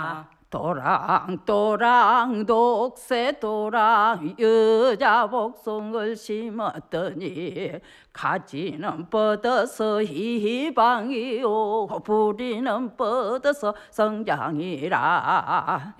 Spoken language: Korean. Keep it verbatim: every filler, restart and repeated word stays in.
도랑도랑 독새도랑 여자 복숭을 심었더니 가지는 뻗어서 희방이요 뿌리는 뻗어서 성장이라